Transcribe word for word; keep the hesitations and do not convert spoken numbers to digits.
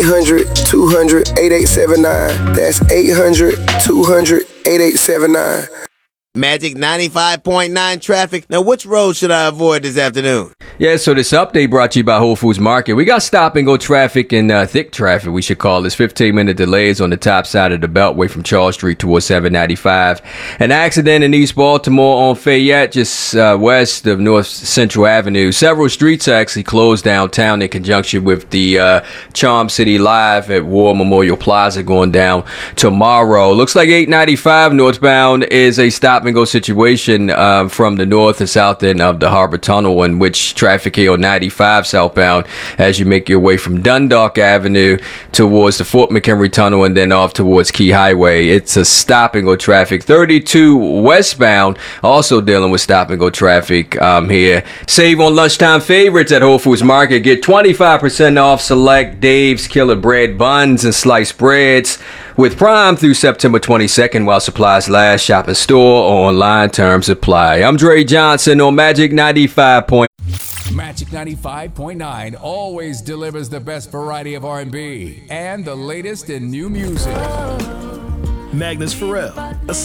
hundred, two hundred, eighty-eight seventy-nine. That's eight hundred, two hundred, eighty-eight seventy-nine. Magic ninety-five point nine traffic. Now, which road should I avoid this afternoon? Yeah, so this update brought to you by Whole Foods Market. We got stop and go traffic and uh, thick traffic, we should call this. fifteen minute delays on the top side of the Beltway from Charles Street towards seven ninety-five. An accident in East Baltimore on Fayette, just uh, west of North Central Avenue. Several streets actually closed downtown in conjunction with the uh, Charm City Live at War Memorial Plaza going down tomorrow. Looks like eight ninety-five northbound is a stop and go situation uh, from the north and south end of the Harbor Tunnel, in which traffic here on ninety-five southbound as you make your way from Dundalk Avenue towards the Fort McHenry Tunnel and then off towards Key Highway. It's a stop and go traffic. thirty-two westbound also dealing with stop and go traffic um, here. Save on lunchtime favorites at Whole Foods Market. Get twenty-five percent off select Dave's Killer Bread buns and sliced breads with Prime through September twenty-second while supplies last. Shop in store or online, terms apply. I'm Dre Johnson on Magic ninety-five point nine. Magic ninety-five point nine always delivers the best variety of R and B and the latest in new music. Magnus Pharrell, a